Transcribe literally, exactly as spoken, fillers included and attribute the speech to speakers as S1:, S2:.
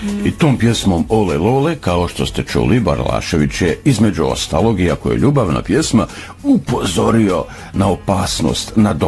S1: I tom pjesmom Ole Lole, kao što ste čuli, Barlašević je između ostalog, iako je ljubavna pjesma, upozorio na opasnost, na